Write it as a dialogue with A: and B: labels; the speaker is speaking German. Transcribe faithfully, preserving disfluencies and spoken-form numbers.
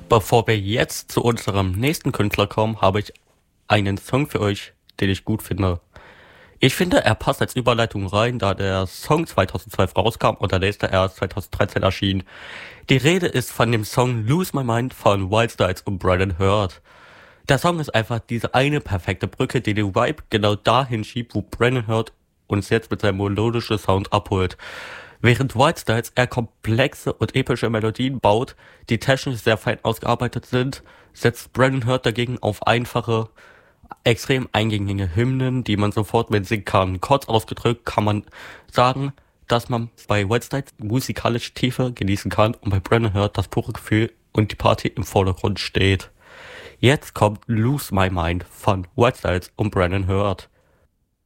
A: Bevor wir jetzt zu unserem nächsten Künstler kommen, habe ich einen Song für euch, den ich gut finde. Ich finde, er passt als Überleitung rein, da der Song zweitausendzwölf rauskam und der nächste erst zweitausenddreizehn erschien. Die Rede ist von dem Song Lose My Mind von Wild Styles und Brandon Hurt. Der Song ist einfach diese eine perfekte Brücke, die den Vibe genau dahin schiebt, wo Brandon Hurt uns jetzt mit seinem melodischen Sound abholt. Während Wild Styles eher komplexe und epische Melodien baut, die technisch sehr fein ausgearbeitet sind, setzt Brandon Hurt dagegen auf einfache, extrem eingängige Hymnen, die man sofort mitsingen kann. Kurz ausgedrückt kann man sagen, dass man bei Wild Styles musikalische Tiefe genießen kann und bei Brandon Hurt das pure Gefühl und die Party im Vordergrund steht. Jetzt kommt Lose My Mind von Wild Styles und Brandon Hurt.